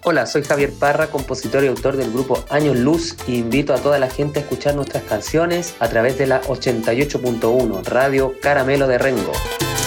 Hola, soy Javier Parra, compositor y autor del grupo Años Luz, y invito a toda la gente a escuchar nuestras canciones a través de la 88.1 Radio Caramelo de Rengo.